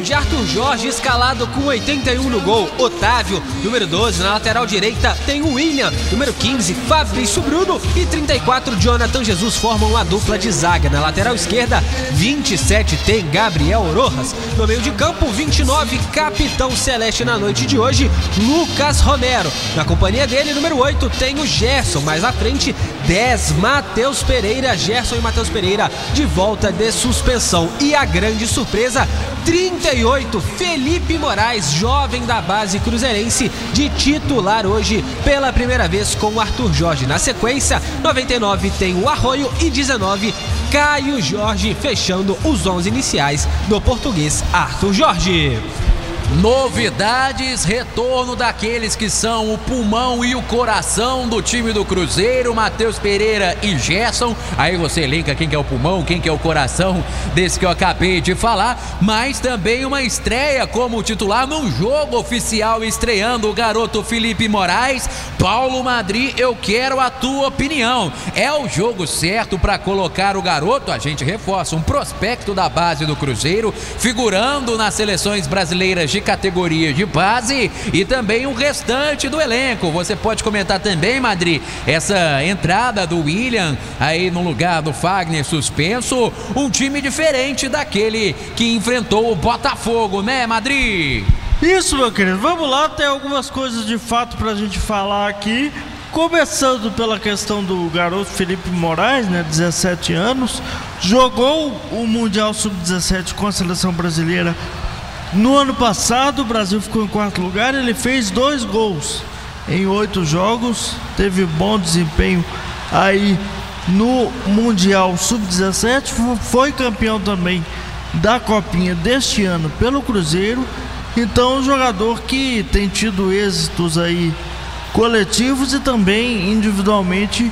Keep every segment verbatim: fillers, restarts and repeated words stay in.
de Arthur Jorge, escalado com oitenta e um no gol. Otávio, número doze, na lateral direita tem o William, número quinze, Fabrício Bruno e trinta e quatro, Jonathan Jesus formam a dupla de zaga. Na lateral esquerda, vinte e sete, tem Gabriel Rojas. No meio de campo, vinte e nove, capitão celeste na noite de hoje, Lucas Romero. Na companhia dele, número oito, tem o Gerson. Mais à frente, dez, Matheus Pereira. Gerson e Matheus Pereira de volta de suspensão. E a grande surpresa, trinta e oito, Felipe Moraes, jovem da base cruzeirense, de titular hoje pela primeira vez com o Arthur Jorge. Na sequência, noventa e nove tem o Arroio e dezenove, Caio Jorge, fechando os onze iniciais do português Arthur Jorge. Novidades, retorno daqueles que são o pulmão e o coração do time do Cruzeiro, Matheus Pereira e Gerson. Aí você elenca quem que é o pulmão, quem que é o coração desse que eu acabei de falar. Mas também uma estreia como titular num jogo oficial, estreando o garoto Felipe Moraes. Paulo Madri, eu quero a tua opinião. É o jogo certo para colocar o garoto? A gente reforça, um prospecto da base do Cruzeiro, figurando nas seleções brasileiras de de categoria de base, e também o restante do elenco. Você pode comentar também, Madri, essa entrada do William aí no lugar do Fagner suspenso, um time diferente daquele que enfrentou o Botafogo, né, Madri? Isso, meu querido, vamos lá, tem algumas coisas de fato pra gente falar aqui, começando pela questão do garoto Felipe Moraes, né, dezessete anos, jogou o Mundial sub dezessete com a seleção brasileira. No ano passado, o Brasil ficou em quarto lugar. Ele fez dois gols em oito jogos, teve bom desempenho aí no Mundial sub dezessete, foi campeão também da Copinha deste ano pelo Cruzeiro. Então, um jogador que tem tido êxitos aí coletivos e também individualmente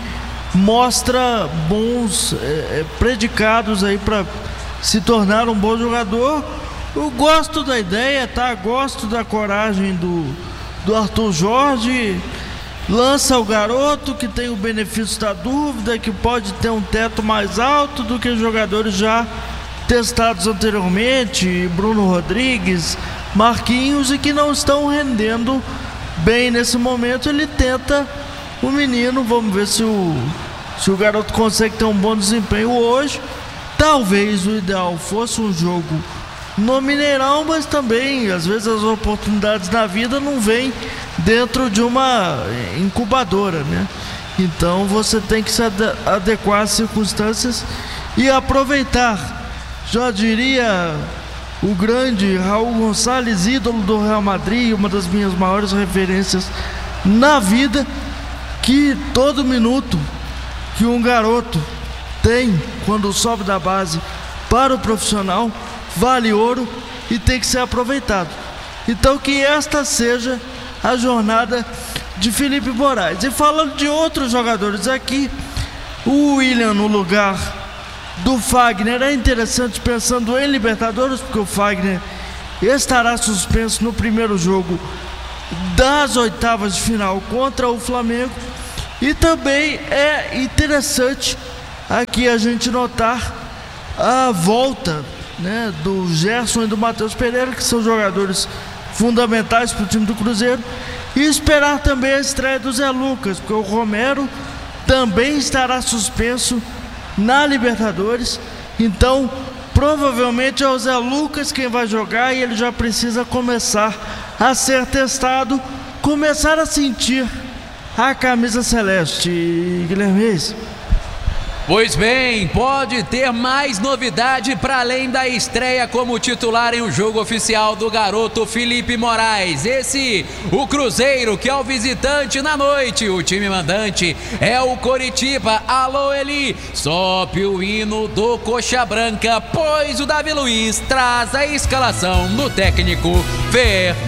mostra bons é, predicados aí para se tornar um bom jogador. Eu gosto da ideia, tá? Gosto da coragem do, do Arthur Jorge. Lança o garoto que tem o benefício da dúvida, que pode ter um teto mais alto do que os jogadores já testados anteriormente, Bruno Rodrigues, Marquinhos, e que não estão rendendo bem nesse momento. Ele tenta o menino, vamos ver se o, se o garoto consegue ter um bom desempenho hoje. Talvez o ideal fosse um jogo no Mineirão, mas também às vezes as oportunidades da vida não vêm dentro de uma incubadora, né? Então você tem que se adequar às circunstâncias e aproveitar. Já diria o grande Raul Gonçalves, ídolo do Real Madrid, uma das minhas maiores referências na vida, que todo minuto que um garoto tem quando sobe da base para o profissional vale ouro e tem que ser aproveitado. Então que esta seja a jornada de Felipe Moraes. E falando de outros jogadores aqui, o William no lugar do Fagner é interessante, pensando em Libertadores, porque o Fagner estará suspenso no primeiro jogo das oitavas de final contra o Flamengo. E também é interessante aqui a gente notar a volta, né, do Gerson e do Matheus Pereira, que são jogadores fundamentais para o time do Cruzeiro, e esperar também a estreia do Zé Lucas, porque o Romero também estará suspenso na Libertadores. Então provavelmente é o Zé Lucas quem vai jogar, e ele já precisa começar a ser testado, começar a sentir a camisa celeste. Guilherme Reis. Pois bem, pode ter mais novidade para além da estreia como titular em um jogo oficial do garoto Felipe Moraes. Esse, o Cruzeiro, que é o visitante na noite. O time mandante é o Coritiba. Alô, Eli, sobe o hino do Coxa Branca, pois o Davi Luiz traz a escalação do técnico Fer